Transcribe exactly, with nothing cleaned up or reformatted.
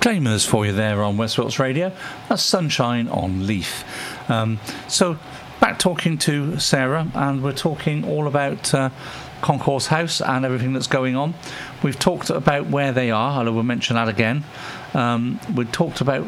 Proclaimers for you there on West Wilts Radio. That's Sunshine on Leaf. Um, so back talking to Sarah, and we're talking all about uh, Concourse House and everything that's going on. We've talked about where they are. I will mention that again. Um, we talked about